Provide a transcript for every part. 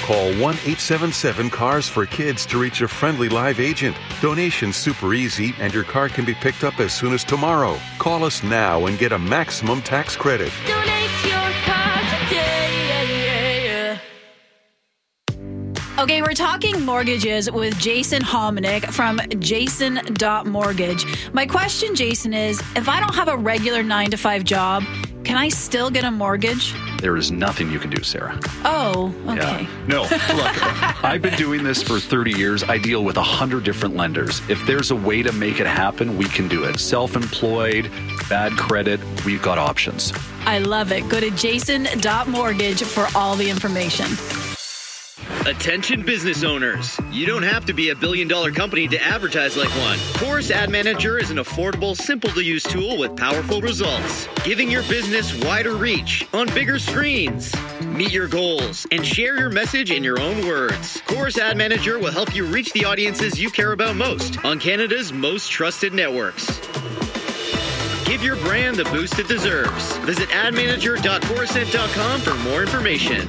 Call 1-877-CARS for Kids to reach a friendly live agent. Donation's super easy, and your car can be picked up as soon as tomorrow. Call us now and get a maximum tax credit. Donate your car today. Okay, we're talking mortgages with Jason Hominick from Jason.Mortgage. My question, Jason, is if I don't have a regular 9-to-5 job, can I still get a mortgage? There is nothing you can do, Sarah. Oh, okay. Yeah. No, look, I've been doing this for 30 years. I deal with 100 different lenders. If there's a way to make it happen, we can do it. Self-employed, bad credit, we've got options. I love it. Go to Jason.Mortgage for all the information. Attention business owners. You don't have to be a billion-dollar company to advertise like one. Chorus Ad Manager is an affordable, simple-to-use tool with powerful results, giving your business wider reach on bigger screens. Meet your goals and share your message in your own words. Chorus Ad Manager will help you reach the audiences you care about most on Canada's most trusted networks. Give your brand the boost it deserves. Visit admanager.corusent.com for more information.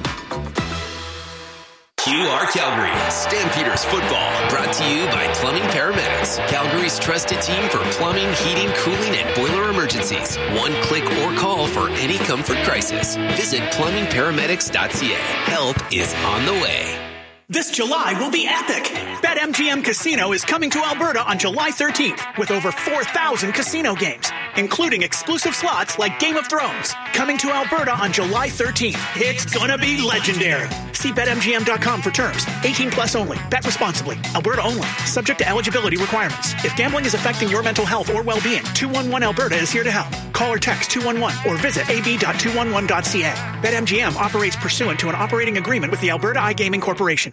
QR Calgary, Stampeders football, brought to you by Plumbing Paramedics, Calgary's trusted team for plumbing, heating, cooling, and boiler emergencies. One click or call for any comfort crisis. Visit plumbingparamedics.ca. Help is on the way. This July will be epic. BetMGM Casino is coming to Alberta on July 13th with over 4,000 casino games, including exclusive slots like Game of Thrones. Coming to Alberta on July 13th. It's gonna be legendary. See BetMGM.com for terms. 18 plus only. Bet responsibly. Alberta only. Subject to eligibility requirements. If gambling is affecting your mental health or well-being, 211 Alberta is here to help. Call or text 211 or visit ab.211.ca. BetMGM operates pursuant to an operating agreement with the Alberta iGaming Corporation.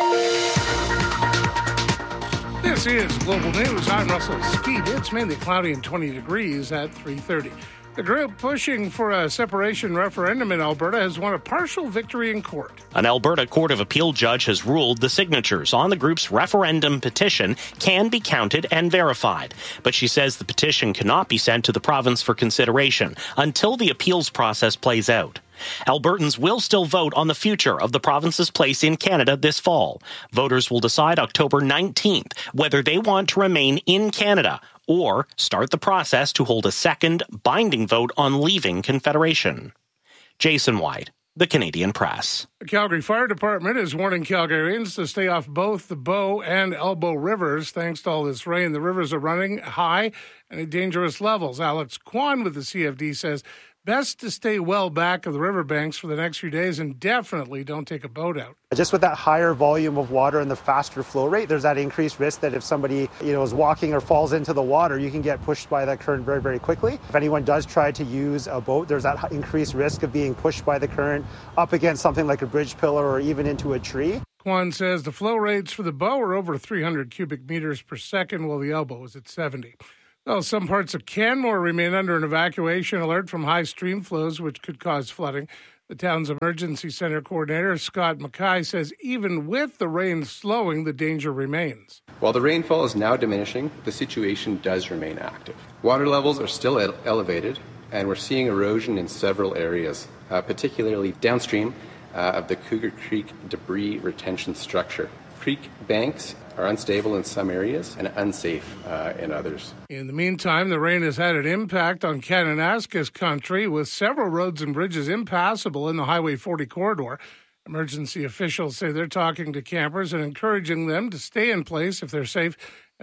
This is Global News. I'm Russell Skeet. It's mainly cloudy and 20 degrees at 3:30. The group pushing for a separation referendum in Alberta has won a partial victory in court. An Alberta Court of Appeal judge has ruled the signatures on the group's referendum petition can be counted and verified. But she says the petition cannot be sent to the province for consideration until the appeals process plays out. Albertans will still vote on the future of the province's place in Canada this fall. Voters will decide October 19th whether they want to remain in Canada or start the process to hold a second binding vote on leaving Confederation. Jason White, The Canadian Press. The Calgary Fire Department is warning Calgarians to stay off both the Bow and Elbow rivers. Thanks to all this rain, the rivers are running high and at dangerous levels. Alex Kwan with the CFD says best to stay well back of the riverbanks for the next few days and definitely don't take a boat out. Just with that higher volume of water and the faster flow rate, there's that increased risk that if somebody, is walking or falls into the water, you can get pushed by that current very, very quickly. If anyone does try to use a boat, there's that increased risk of being pushed by the current up against something like a bridge pillar or even into a tree. Kwan says the flow rates for the Bow are over 300 cubic meters per second, while the Elbow is at 70. Well, some parts of Canmore remain under an evacuation alert from high stream flows, which could cause flooding. The town's emergency center coordinator, Scott Mackay, says even with the rain slowing, the danger remains. While the rainfall is now diminishing, the situation does remain active. Water levels are still elevated, and we're seeing erosion in several areas, particularly downstream of the Cougar Creek debris retention structure. Creek banks are unstable in some areas and unsafe in others. In the meantime, the rain has had an impact on Kananaskis country, with several roads and bridges impassable in the Highway 40 corridor. Emergency officials say they're talking to campers and encouraging them to stay in place if they're safe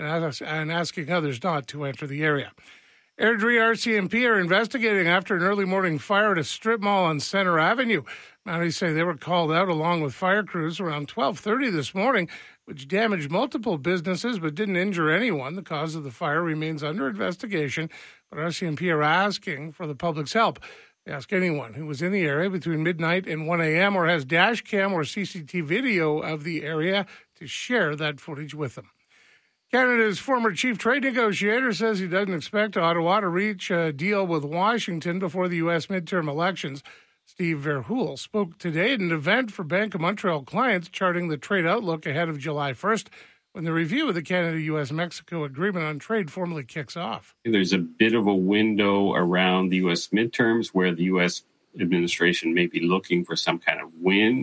and asking others not to enter the area. Airdrie RCMP are investigating after an early morning fire at a strip mall on Centre Avenue. Mounties say they were called out along with fire crews around 12:30 this morning, which damaged multiple businesses but didn't injure anyone. The cause of the fire remains under investigation, but RCMP are asking for the public's help. They ask anyone who was in the area between midnight and 1 a.m. or has dash cam or CCTV video of the area to share that footage with them. Canada's former chief trade negotiator says he doesn't expect Ottawa to reach a deal with Washington before the U.S. midterm elections. Steve Verhoeven spoke today at an event for Bank of Montreal clients charting the trade outlook ahead of July 1st, when the review of the Canada-U.S.-Mexico Agreement on Trade formally kicks off. There's a bit of a window around the U.S. midterms where the U.S. administration may be looking for some kind of win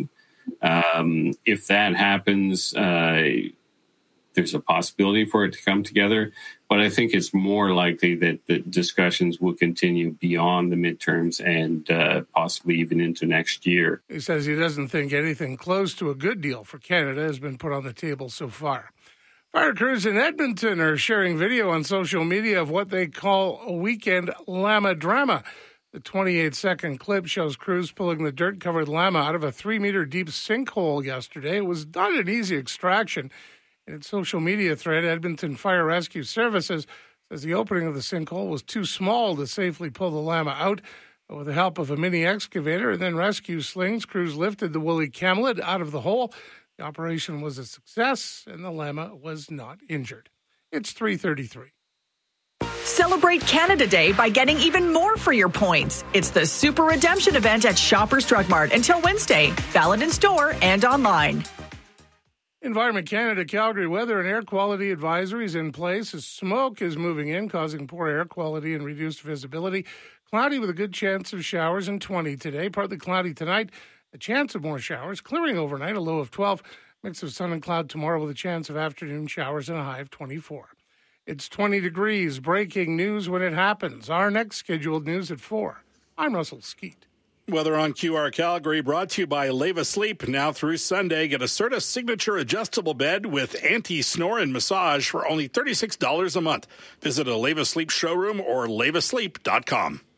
If that happens, there's a possibility for it to come together. But I think it's more likely that the discussions will continue beyond the midterms and possibly even into next year. He says he doesn't think anything close to a good deal for Canada has been put on the table so far. Fire crews in Edmonton are sharing video on social media of what they call a weekend llama drama. The 28-second clip shows crews pulling the dirt-covered llama out of a 3-meter deep sinkhole yesterday. It was not an easy extraction. In its social media thread, Edmonton Fire Rescue Services says the opening of the sinkhole was too small to safely pull the llama out. But with the help of a mini excavator and then rescue slings, crews lifted the woolly camelid out of the hole. The operation was a success, and the llama was not injured. It's 3:33. Celebrate Canada Day by getting even more for your points. It's the Super Redemption event at Shoppers Drug Mart until Wednesday. Valid in store and online. Environment Canada Calgary weather and air quality advisories in place as smoke is moving in, causing poor air quality and reduced visibility. Cloudy with a good chance of showers and 20 today. Partly cloudy tonight. A chance of more showers. Clearing overnight, a low of 12. Mix of sun and cloud tomorrow with a chance of afternoon showers and a high of 24. It's 20 degrees. Breaking news when it happens. Our next scheduled news at 4. I'm Russell Skeet. Weather on QR Calgary brought to you by Leva Sleep. Now through Sunday, get a Certa Signature adjustable bed with anti-snore and massage for only $36 a month. Visit a Leva Sleep showroom or levasleep.com.